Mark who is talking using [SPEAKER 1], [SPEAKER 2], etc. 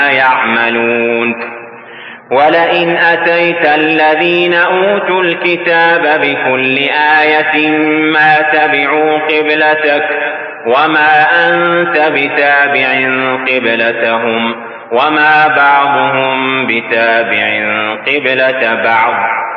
[SPEAKER 1] يعملون. ولئن أتيت الذين أوتوا الكتاب بكل آية ما تبعوا قبلتك وما أنت بتابع قبلتهم وما بعضهم بتابع قبلة بعض